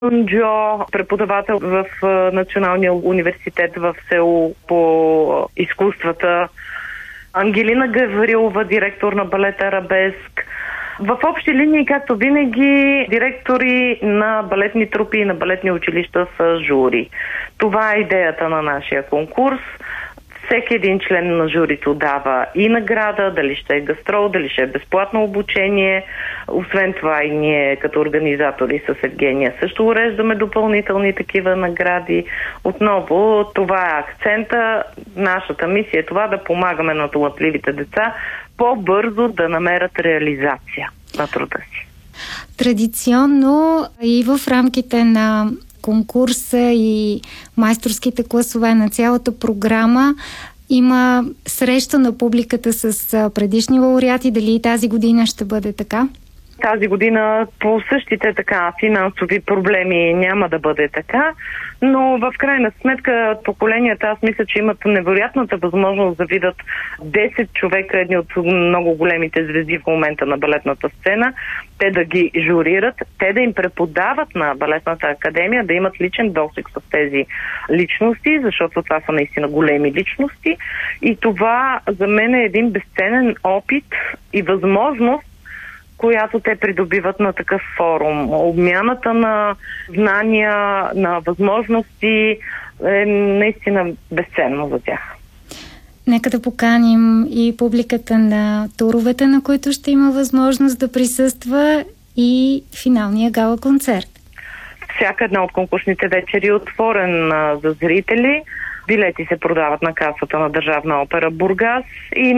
Джо, преподавател в Националния университет в Сеул по изкуствата, Ангелина Гаврилова, директор на балет Арабеск. В общи линии, както винаги, директори на балетни трупи и на балетни училища са жури. Това е идеята на нашия конкурс. Всеки един член на журито дава и награда, дали ще е гастрол, дали ще е безплатно обучение. Освен това и ние като организатори с Евгения също уреждаме допълнителни такива награди. Отново това е акцента. Нашата мисия е това да помагаме на талантливите деца по-бързо да намерят реализация на труда си. Традиционно и в рамките на конкурса и майсторските класове на цялата програма има среща на публиката с предишни лауреати. Дали и тази година ще бъде така? Тази година по същите така финансови проблеми няма да бъде така, но в крайна сметка поколенията, аз мисля, че имат невероятната възможност да видят 10 човека, едни от много големите звезди в момента на балетната сцена, те да ги журират, те да им преподават на балетната академия, да имат личен досег с тези личности, защото това са наистина големи личности и това за мен е един безценен опит и възможност, която те придобиват на такъв форум. Обмяната на знания, на възможности е наистина безценно за тях. Нека да поканим и публиката на туровете, на които ще има възможност да присъства, и финалния гала концерт. Всяка една от конкурсните вечери е отворен за зрители. Билети се продават на касата на Държавна опера Бургас и